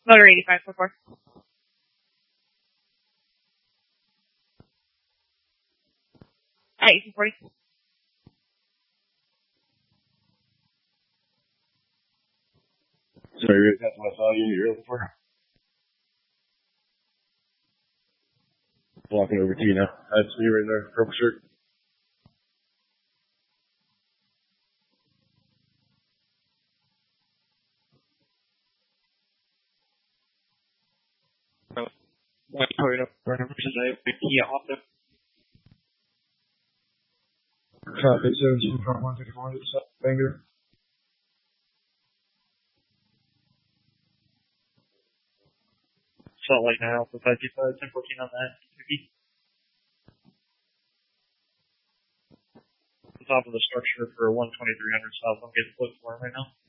Motor 8544. At 1840. Sorry, that's my saw unit you're looking for. Walking over to you now. That's me right there, purple shirt. White Toyota Burner versus a Kia Honda. Traffic 17 front 154, Banger. Salt Lake now for 525, 1014 on that. The top of the structure for 12300 south. I'm getting flipped for him right now.